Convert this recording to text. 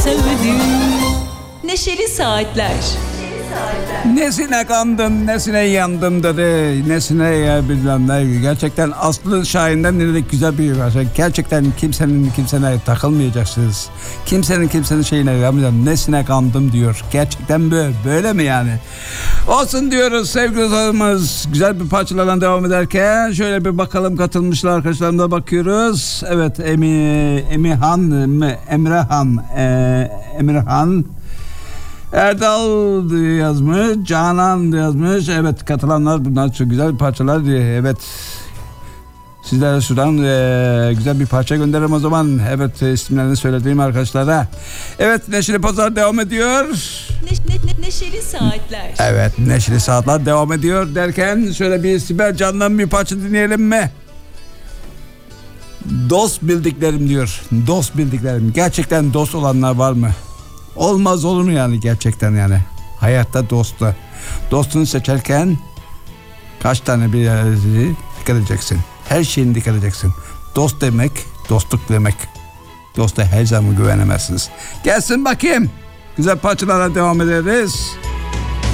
Sevdim. Neşeli Saatler. Nesine kandım, nesine yandım dedi. Nesine ya bilmem ne. Gerçekten Aslı Şahin'den dinledik, güzel bir parça. Gerçekten kimsene takılmayacaksınız. Kimsenin şeyine yapmayacağım. Nesine kandım diyor. Gerçekten böyle mi yani? Olsun diyoruz sevgili dostlarımız. Güzel bir parçalardan devam ederken şöyle bir bakalım katılmışlar arkadaşlarımla bakıyoruz. Evet, Emirhan Erdal yazmış, Canan yazmış. Evet, katılanlar bunlar çok güzel parçalar diye. Evet, sizlere şuradan güzel bir parça gönderelim o zaman. Evet, isimlerini söylediğim arkadaşlara. Evet, Neşeli Pazar devam ediyor. Neşeli Saatler. Evet, Neşeli Saatler devam ediyor derken şöyle bir Sibel Can'dan bir parça dinleyelim mi? Dost bildiklerim diyor. Dost bildiklerim. Gerçekten dost olanlar var mı? Olmaz olur mu yani, gerçekten yani. Hayatta dostunu seçerken kaç tane bir dikkat edeceksin. Her şeyini dikkat edeceksin. Dost demek, dostluk demek. Dosta her zaman güvenemezsiniz. Gelsin bakayım. Güzel parçalara devam ederiz.